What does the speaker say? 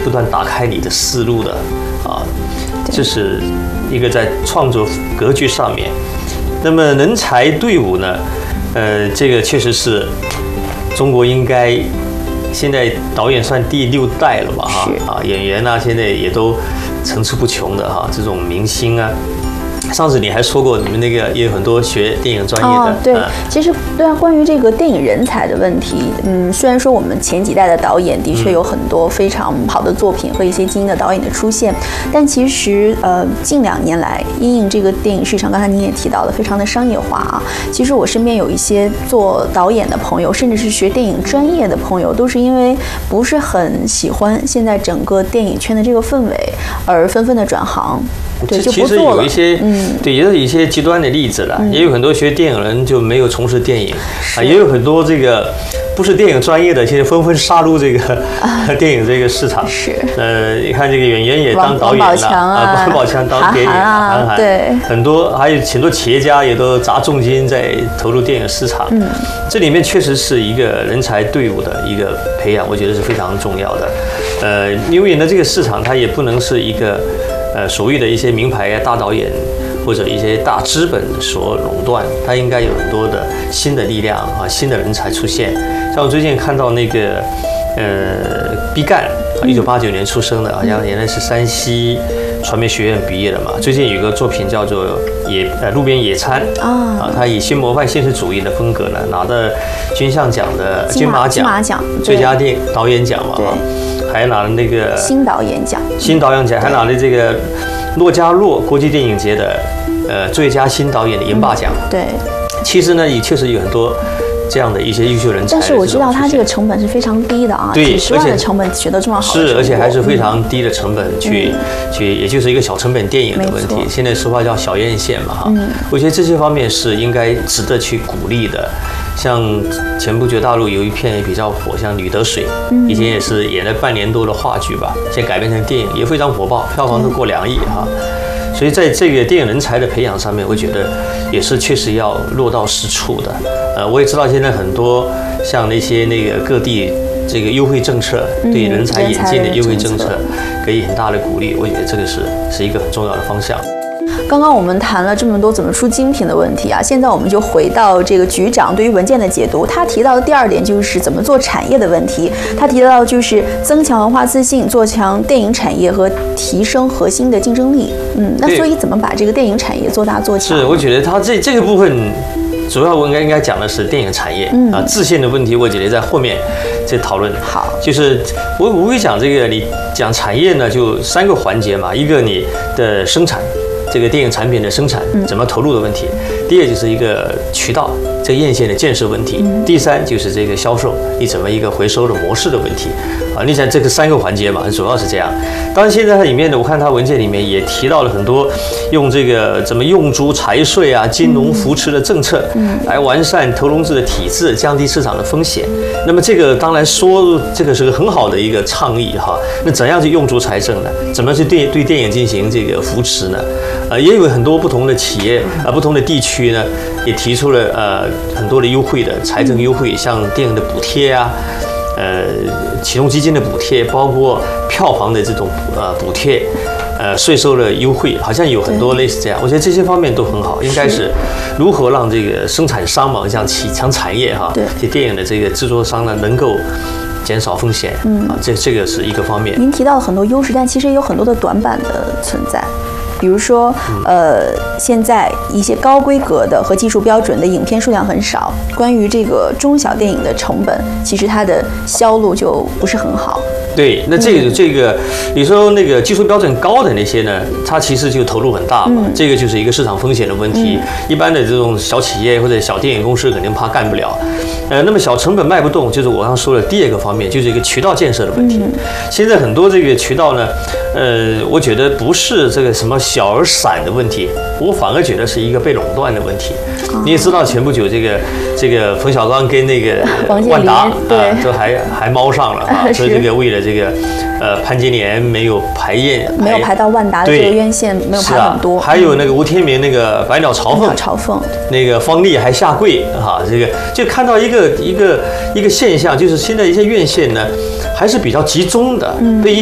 不断打开你的思路的啊。这是一个在创作格局上面。那么人才队伍呢？这个确实是中国应该现在导演算第6代了吧？哈演员啊，现在也都层出不穷的哈，这种明星啊。上次你还说过，你们那个也有很多学电影专业的。 对，其实对啊，关于这个电影人才的问题，虽然说我们前几代的导演的确有很多非常好的作品和一些精英的导演的出现，但其实近2年来，因应这个电影市场，刚才您也提到了，非常的商业化啊。其实我身边有一些做导演的朋友，甚至是学电影专业的朋友，都是因为不是很喜欢现在整个电影圈的这个氛围，而纷纷的转行。对，就不做了。其实有一些，对，也有一些极端的例子了。也有很多学电影人就没有从事电影，也有很多这个不是电影专业的，现在纷纷杀入这个电影这个市场。 是。 你看这个演员也当导演了王宝强当电影，韩寒， 对， 很多还有很多企业家也都砸重金在投入电影市场。这里面确实是一个人才队伍的一个培养，我觉得是非常重要的。因为呢，这个市场它也不能是一个。所谓的一些名牌大导演或者一些大资本所垄断，它应该有很多的新的力量啊，新的人才出现。像我最近看到那个毕赣，1989年出生的，好像原来是山西传媒学院毕业的嘛。最近有个作品叫做路边野餐啊，他以新模范现实主义的风格呢，拿的金像奖的金马奖最佳导演奖嘛。还拿了那个新导演奖， 还拿了这个洛迦诺国际电影节的最佳新导演的银霸奖。 对， 其实呢也确实有很多这样的一些优秀人才。 但是我知道他这个成本是非常低的啊，几10万的成本取得这么好的成果， 而且还是非常低的成本去，也就是一个小成本电影的问题。现在说话叫小院线嘛哈。我觉得这些方面是应该值得去鼓励的。像前不久大陆有一片也比较火，像《吕得水》，以前也是演了半年多的话剧吧，现在改编成电影也非常火爆，票房都过2亿哈。所以在这个电影人才的培养上面，我觉得也是确实要落到实处的。我也知道现在很多像那些各地这个优惠政策，对人才引进的优惠政策给予很大的鼓励，我觉得这个是一个很重要的方向。 刚刚我们谈了这么多怎么出精品的问题啊，现在我们就回到这个局长对于文件的解读。他提到的第2点就是怎么做产业的问题。他提到就是增强文化自信，做强电影产业和提升核心的竞争力。那所以怎么把这个电影产业做大做强？ 是，我觉得他这个部分主要我应该讲的是电影产业自信的问题，我觉得在后面再讨论。 好， 就是我无非讲这个，你讲产业呢，就3个环节嘛，一个你的生产。这个电影产品的生产怎么投入的问题，第2就是一个渠道这个院线的建设问题，第3就是这个销售你怎么一个回收的模式的问题啊。你想这个3个环节嘛，主要是这样。当然现在它里面呢，我看它文件里面也提到了很多用这个怎么用租财税啊、金融扶持的政策来完善投融资的体制，降低市场的风险。那么这个当然说这个是个很好的一个倡议哈。那怎样去用足财政呢？怎么去对电影进行这个扶持呢？也有很多不同的企业不同的地区呢，也提出了很多的优惠的财政优惠，像电影的补贴啊，启动基金的补贴，包括票房的这种补贴，税收的优惠，好像有很多类似这样。我觉得这些方面都很好，应该是如何让这个生产商嘛，像强产业哈，这电影的这个制作商呢，能够减少风险这个是一个方面。 您提到了很多优势，但其实也有很多的短板的存在。比如说，现在一些高规格的和技术标准的影片数量很少，关于这个中小电影的成本，其实它的销路就不是很好。 对，那这个，你说那个技术标准高的那些呢，它其实就投入很大嘛，这个就是一个市场风险的问题。一般的这种小企业或者小电影公司肯定怕干不了。那么小成本卖不动，就是我刚说的第2个方面，就是一个渠道建设的问题。现在很多这个渠道呢，我觉得不是这个什么小而散的问题，我反而觉得是一个被垄断的问题。你也知道，前不久这个冯小刚跟那个万达都还猫上了啊，所以这个为了这个潘金莲没有排到万达的这个院线，没有排很多。 还有那个吴天明那个百鸟朝凤，那个方丽还下跪哈，这个就看到一个现象，就是现在一些院线呢还是比较集中的，对一